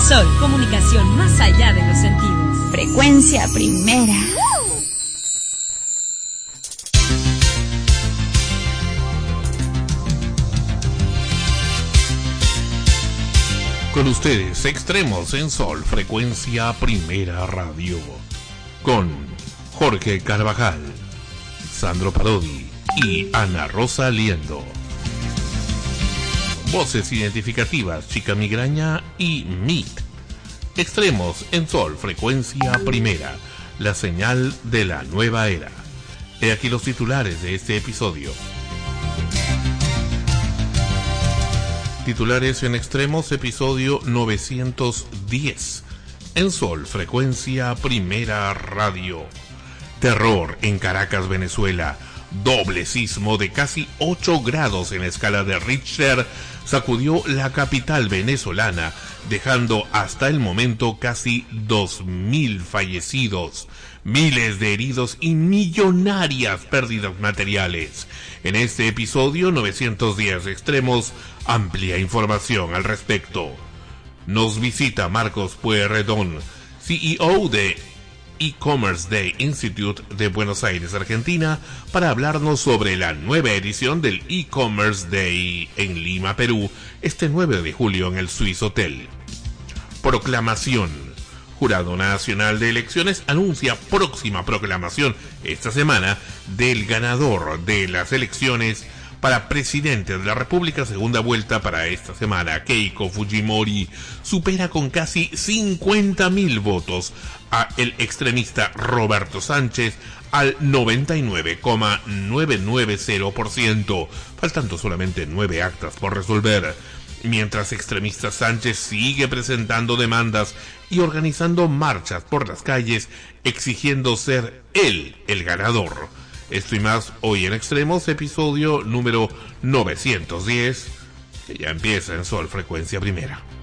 Sol, comunicación más allá de los sentidos. Frecuencia primera. Con ustedes, Extremos en Sol, Frecuencia Primera Radio. Con Jorge Carvajal, Sandro Parodi y Ana Rosa Liendo. Voces identificativas, Chica Migraña y Meet. Extremos en Sol, Frecuencia Primera, la señal de la nueva era. He aquí los titulares de este episodio. Titulares en Extremos, episodio 910. En Sol, Frecuencia Primera Radio. Terror en Caracas, Venezuela. Doble sismo de casi 8 grados en la escala de Richter sacudió la capital venezolana, dejando hasta el momento casi 2.000 fallecidos, miles de heridos y millonarias pérdidas materiales. En este episodio 910 Extremos, amplia información al respecto. Nos visita Marcos Pueyrredón, CEO de E-Commerce Day Institute de Buenos Aires, Argentina, para hablarnos sobre la nueva edición del E-Commerce Day en Lima, Perú, este 9 de julio en el Swiss Hotel. Proclamación. Jurado Nacional de Elecciones anuncia próxima proclamación esta semana del ganador de las elecciones para presidente de la República, segunda vuelta para esta semana. Keiko Fujimori supera con casi 50.000 votos a el extremista Roberto Sánchez al 99,990%, faltando solamente 9 actas por resolver. Mientras extremista Sánchez sigue presentando demandas y organizando marchas por las calles exigiendo ser él el ganador. Esto y más hoy en Extremos, episodio número 910, que ya empieza en Sol, Frecuencia Primera.